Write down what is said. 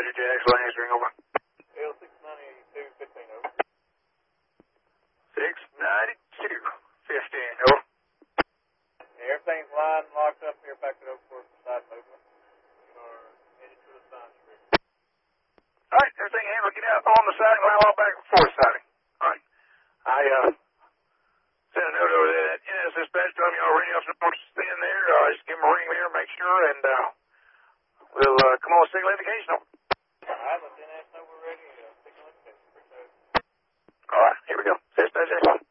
Roger, Jackson answering, over. L692, 15, over. 692, 15, over. Yeah, everything's lined and locked up here back at Oak Forest for side movement. We are headed to the sign street. All right, everything handled. Get out on the siding, line all back before the siding. All right. I sent a note over there that NS dispatch told me already else wants to stand there. Just give them a ring there, make sure, and we'll come on signal indication. All right, let the NS know we're ready. Signal indication. Appreciate it. All right, here we go. Dispatch.